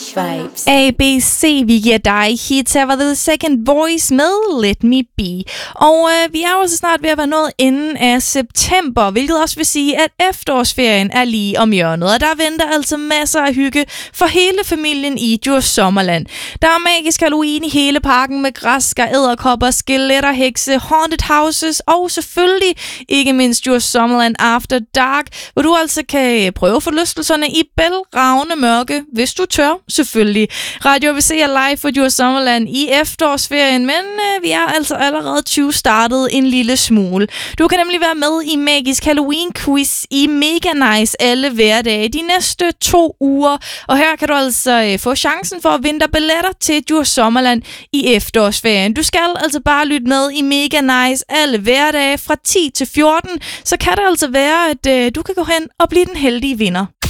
Vibes. ABC, vi giver dig hits. Her var The Second Voice med Let Me Be. Og vi er jo så snart ved at være nået inden af september, hvilket også vil sige, at efterårsferien er lige om hjørnet. Og der venter altså masser af hygge for hele familien i Djurs Sommerland. Der er magisk Halloween i hele parken med græsker, edderkopper, skeletter, hekse, haunted houses og selvfølgelig ikke mindst Djurs Sommerland After Dark, hvor du altså kan prøve forlystelserne i bælragende mørke, hvis du tør, selvfølgelig. Radio ABC er live for Djurs Sommerland i efterårsferien, men vi er altså allerede 20 startet en lille smule. Du kan nemlig være med i Magisk Halloween Quiz i Mega Nice alle hverdage de næste 2 uger, og her kan du altså få chancen for at vinde dig billetter til Djurs Sommerland i efterårsferien. Du skal altså bare lytte med i Mega Nice alle hverdage fra 10 til 14, så kan det altså være, at du kan gå hen og blive den heldige vinder.